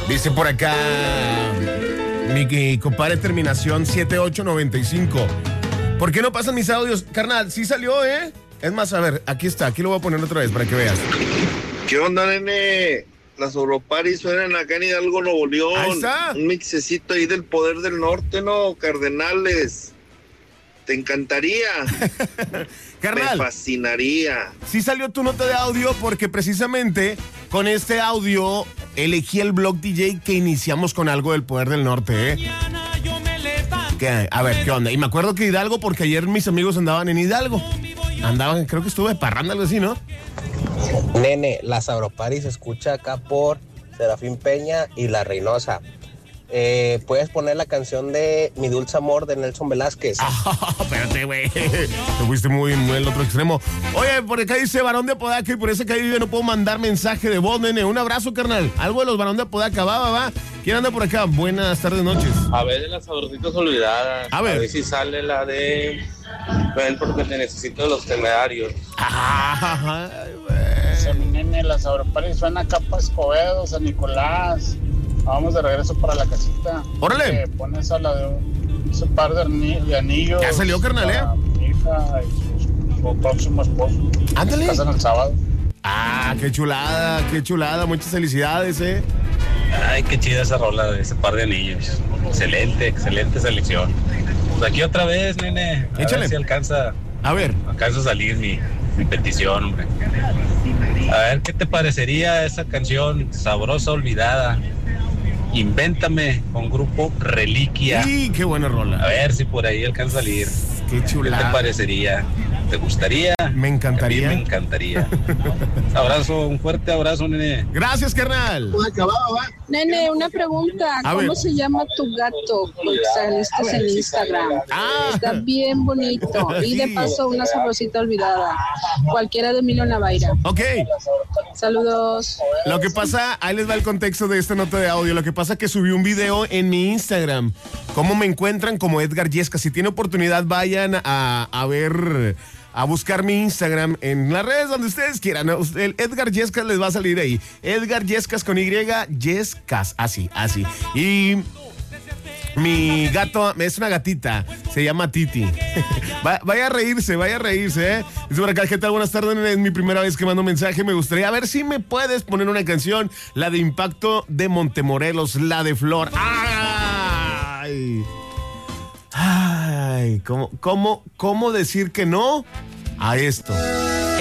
Dice por acá mi compadre terminación 7895. ¿Por qué no pasan mis audios? Carnal, sí salió, ¿eh? Es más, a ver, aquí está, aquí lo voy a poner otra vez para que veas. ¿Qué onda, nene? Las Europaris suenan acá en Hidalgo, Nuevo León. Ahí está. Un mixecito ahí del Poder del Norte, ¿no? Cardenales. Te encantaría. Carnal, me fascinaría. Sí salió tu nota de audio porque precisamente con este audio elegí el blog DJ que iniciamos con algo del Poder del Norte, ¿eh? A ver, ¿qué onda? Y me acuerdo que Hidalgo, porque ayer mis amigos andaban en Hidalgo. Andaban, creo que estuve de parranda, algo así, ¿no? Nene, la Sauropari se escucha acá por Serafín Peña y La Reynosa. Puedes poner la canción de Mi Dulce Amor de Nelson Velázquez. Espérate, güey. Te fuiste muy al otro extremo. Oye, por acá dice Barón de Apodaca y por ese que vive no puedo mandar mensaje de voz, nene. Un abrazo, carnal. Algo de los Barón de Apodaca, va. ¿Quién anda por acá? Buenas tardes, noches. A ver, de las sabrositas olvidadas. A ver si sale la de Ven porque te necesito de Los Temerarios. Nene, las Sauropari suena acá para Escobedo, San Nicolás. Vamos de regreso para la casita. ¡Órale! Pones a la de un par de anillos. Ya salió, carnal, ¿eh? Mi hija y su próximo esposo. Ándale. Se casan el sábado. Qué chulada. Muchas felicidades, ¿eh? Ay, qué chida esa rola de ese par de anillos. Excelente selección. Pues aquí otra vez, nene. A Échale. ver si alcanza a salir mi petición, hombre. A ver, ¿qué te parecería esa canción sabrosa olvidada? Invéntame con grupo Reliquia. Sí, qué buena rola. A ver si por ahí alcanza a salir. Qué chulada. ¿Qué te parecería? ¿Te gustaría? Me encantaría. A mí me encantaría. Un fuerte abrazo, nene. Gracias, carnal. Nene, una pregunta. ¿Cómo se llama tu gato? Porque saliste en Instagram. Está bien bonito. Y de paso, una sabrosita olvidada. Cualquiera de Emilio Navaira. Ok. Saludos. Lo que pasa, ahí les va el contexto de esta nota de audio. Lo que pasa es que subí un video en mi Instagram. ¿Cómo me encuentran? Como Edgar Yescas. Si tiene oportunidad, vayan a ver, a buscar mi Instagram en las redes donde ustedes quieran. El Edgar Yescas les va a salir ahí. Edgar Yescas con Y, Yescas, así. Y mi gato es una gatita, se llama Titi. Vaya a reírse, ¿eh? Dice por acá, ¿qué tal? Buenas tardes, es mi primera vez que mando mensaje. Me gustaría ver si me puedes poner una canción, la de Impacto de Montemorelos, la de Flor. Ay, ¿cómo decir que no a esto?